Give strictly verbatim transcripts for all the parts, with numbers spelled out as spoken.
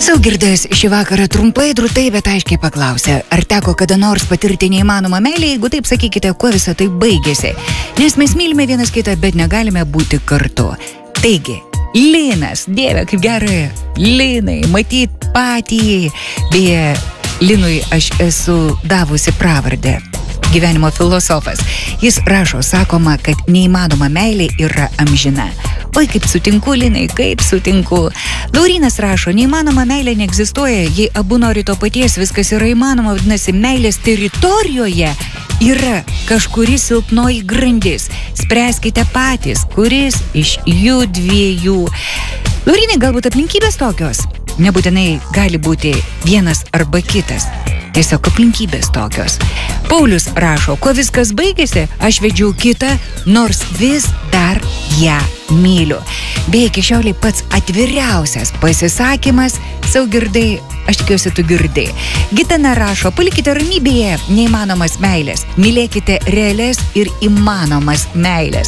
Saugirdas šį vakarą trumpai, drūtai, bet aiškiai paklausė, ar teko kada nors patirti neįmanomą meilę, jeigu taip sakykite, kuo visą tai baigėsi. Nes mes mylime vienas kitą, bet negalime būti kartu. Taigi, Linas, dieve, kaip gerai, Linai, matyt patį. Beje, Linui aš esu davusi pravardę. Gyvenimo filosofas. Jis rašo, sakoma, kad neįmanoma meilė yra amžina. Oi, kaip sutinku, Linai, kaip sutinku. Laurynas rašo, neįmanoma meilė neegzistuoja, jei abu nori to paties, viskas yra įmanoma, vadinasi, meilės teritorijoje yra kažkuri silpnoji grandis. Spręskite patys, kuris iš jų dviejų. Laurynai, galbūt aplinkybės tokios? Nebūtinai gali būti vienas arba kitas. Tiesiog aplinkybės tokios. Paulius rašo, kuo viskas baigėsi, aš vedžiau kitą, nors vis dar ją myliu. Beje, iki šioliai pats atviriausias pasisakymas, Saugirdai, aš tikiuosi tu girdai. Gitana rašo, palikite ramybėje neįmanomas meilės, mylėkite realias ir įmanomas meilės.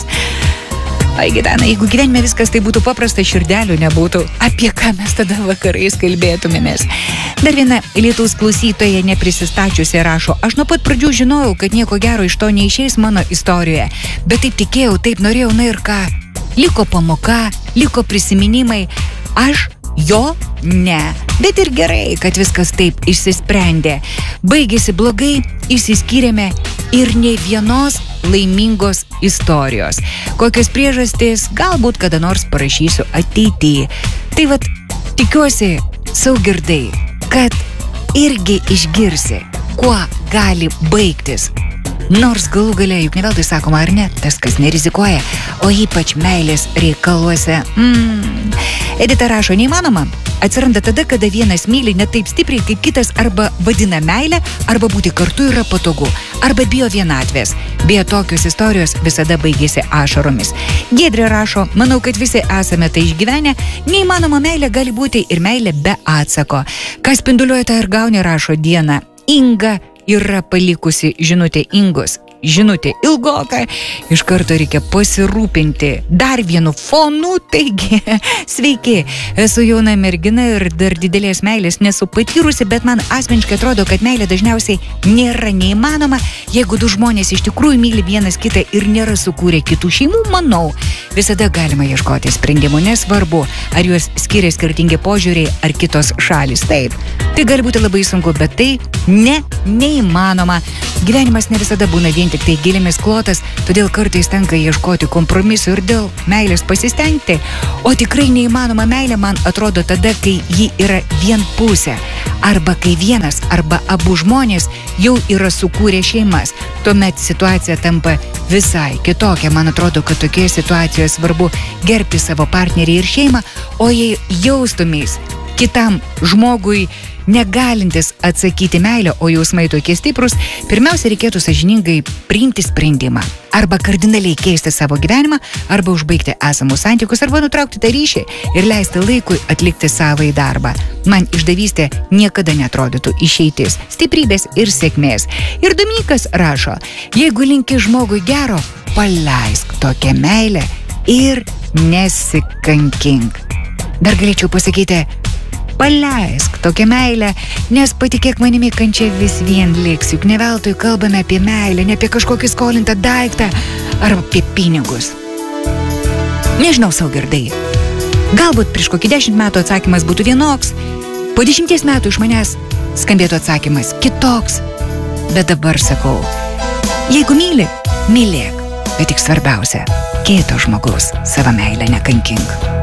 Ai, Gitana, jeigu gyvenime viskas tai būtų paprasta, širdelių nebūtų, apie ką mes tada vakarais kalbėtumėmės. Dar viena Lietuvos klausytoja neprisistačiusi rašo, aš nuo pat pradžių žinojau, kad nieko gero iš to neišeis mano istorijoje, bet taip tikėjau, taip norėjau, na ir ką. Liko pamoka, liko prisiminimai, aš jo ne. Bet ir gerai, kad viskas taip išsisprendė. Baigėsi blogai, išsiskyrėme ir ne vienos laimingos istorijos. Kokios priežastys, galbūt kada nors parašysiu ateityje. Tai vat, tikiuosi, Saugirdai, kad irgi išgirsi, kuo gali baigtis. Nors galų galia, juk ne veltui sakoma, ar ne, tas, kas nerizikuoja, o ypač meilės reikaluose. Mm. Edita rašo, neįmanoma. Atsiranda tada, kada vienas myli ne taip stipriai kaip kitas, arba vadina meilę, arba būti kartu yra patogu, arba bijo vienatvės. Beje, tokios istorijos visada baigėsi ašaromis. Giedrė rašo, manau, kad visi esame tai išgyvenę, neįmanoma meilė gali būti ir meilė be atsako. Kas spinduliuoja tą ir gauni, rašo Diena. Inga yra palikusi žinutė Ingos. Žinutė ilgoka, iš karto reikia pasirūpinti dar vienu fonu, taigi sveiki, esu jauna mergina ir dar didelės meilės nesu patyrusi, bet man asmeniškai atrodo, kad meilė dažniausiai nėra neįmanoma, jeigu du žmonės iš tikrųjų myli vienas kitą ir nėra sukūrę kitų šeimų, manau, visada galima ieškoti sprendimų, nesvarbu, ar juos skiria skirtingi požiūriai ar kitos šalis. Taip, tai gali būti labai sunku, bet tai ne, neįmanoma. Gyvenimas ne visada būna vien tik tai gilimis klotas, todėl kartais tenka ieškoti kompromisų ir dėl meilės pasistengti. O tikrai neįmanoma meilė man atrodo tada, kai ji yra vienpusė. Arba kai vienas, arba abu žmonės jau yra sukūrę šeimas. Tuomet situacija tampa visai kitokia. Man atrodo, kad tokioje situacijoje svarbu gerbti savo partnerį ir šeimą, o jei jaustumės kitam žmogui negalintis atsakyti meilę, o jausmai tokie stiprus, pirmiausia reikėtų sąžiningai priimti sprendimą. Arba kardinaliai keisti savo gyvenimą, arba užbaigti esamus santykius, arba nutraukti tą ryšį ir leisti laikui atlikti savąjį darbą. Man išdavystė niekada neatrodytų išeitis, stiprybės ir sėkmės. Ir Dominikas rašo, jeigu linki žmogui gero, paleisk tokią meilę ir nesikankink. Dar galėčiau pasakyti, paleisk tokią meilę, nes patikėk manimi, kančia vis vien liks, juk ne veltui kalbame apie meilę, ne apie kažkokį skolintą daiktą ar apie pinigus. Nežinau, Saugirdai, galbūt prieš kokį dešimt metų atsakymas būtų vienoks, po dešimties metų iš manęs skambėtų atsakymas kitoks, bet dabar sakau, jeigu myli, mylėk, bet tik svarbiausia, kito žmogaus savo meilę nekankink.